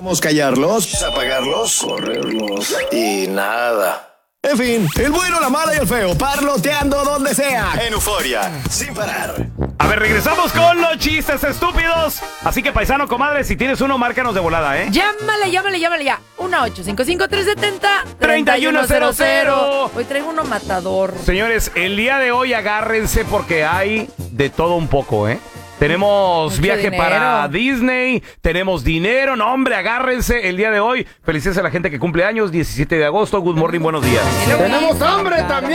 Vamos a callarlos, apagarlos, correrlos y nada. En fin, el bueno, la mala y el feo, parloteando donde sea. En Euforia, sin parar. A ver, regresamos con los chistes estúpidos. Así que, paisano, comadre, si tienes uno, márcanos de volada, ¿eh? Llámale ya. 1-855-370-3100. Hoy traigo uno matador. Señores, el día de hoy agárrense porque hay de todo un poco, ¿eh? Tenemos Mucho viaje dinero. para Disney, tenemos dinero, no hombre, agárrense el día de hoy. Felicidades a la gente que cumple años, 17 de agosto, good morning, buenos días. Tenemos hambre también.